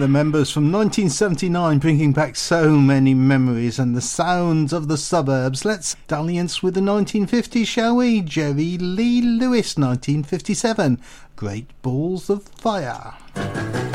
the Members from 1979, bringing back so many memories and the sounds of the suburbs. Let's dalliance with the 1950s, shall we? Jerry Lee Lewis, 1957, Great Balls of Fire.